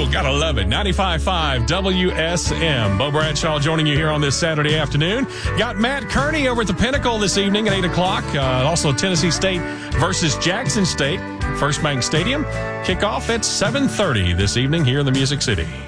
Oh, gotta love it. 95.5 WSM. Bo Bradshaw joining you here on this Saturday afternoon. Got Matt Kearney over at the Pinnacle this evening at 8 o'clock. Also Tennessee State versus Jackson State. First Bank Stadium. Kickoff at 7:30 this evening here in the Music City.